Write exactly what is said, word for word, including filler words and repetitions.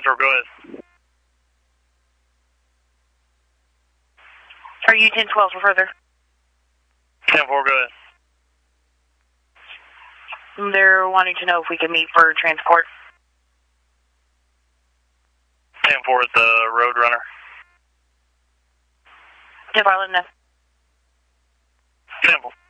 Central, go ahead. Are you ten twelve for further? ten four, go ahead. They're wanting to know if we can meet for transport. ten four at the Roadrunner. ten four, let them know. ten four.